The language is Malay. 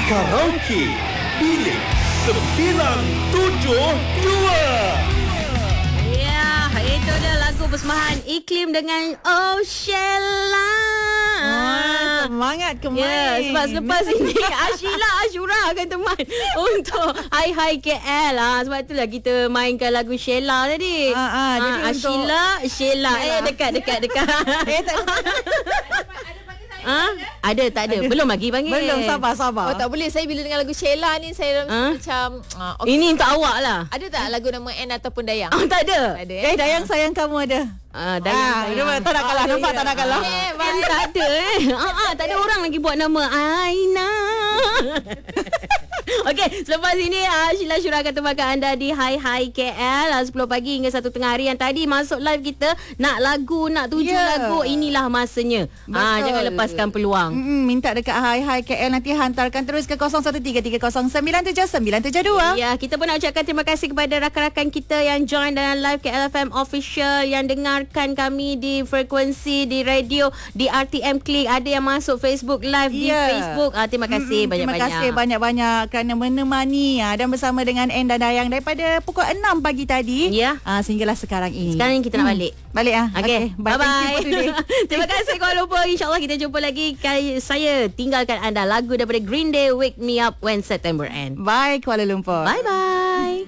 Karaoke Bilik 972. Ya, itu dia lagu persembahan Iklim dengan Oh Sheila. Semangat kemain. Ya, sebab selepas ini Ashura akan teman untuk Hai Hai KL. Sebab itulah kita mainkan lagu Sheila tadi. Jadi untuk Sheila. Dekat. Ada tak ada? Belum lagi panggil. Belum, sabar. Oh, tak boleh. Saya bila dengar lagu Sheila ni saya macam okay. Ini untuk awak lah. Ada tak lagu nama N ataupun Dayang? Tak ada. Tak ada. Dayang sayang kamu ada. Dayang. Tak nak kalah. Nampak tak nak kalah. Tak ada tak ada orang lagi buat nama Aina. Okey, selepas ini Sheila Syura akan temankan anda di Hai Hai KL 10 pagi hingga 1 tengah hari. Yang tadi masuk live kita nak lagu, nak tuju lagu, inilah masanya. Jangan lepaskan peluang. Minta dekat Hai Hai KL, nanti hantarkan terus ke 0133097972. Ya, kita pun nak ucapkan terima kasih kepada rakan-rakan kita yang join dalam live KLFM official, yang dengarkan kami di frekuensi, di radio, di RTM Klik, ada yang masuk Facebook live di Facebook. Terima kasih banyak-banyak. Terima kasih banyak-banyak kerana menemani dan bersama dengan N dan Dayang daripada pukul 6 pagi tadi sehinggalah sekarang ini. Sekarang ni kita nak balik. Okay, bye-bye. Terima kasih Kuala Lumpur. InsyaAllah kita jumpa lagi. Saya tinggalkan anda lagu daripada Green Day, Wake Me Up When September Ends. Bye Kuala Lumpur. Bye-bye.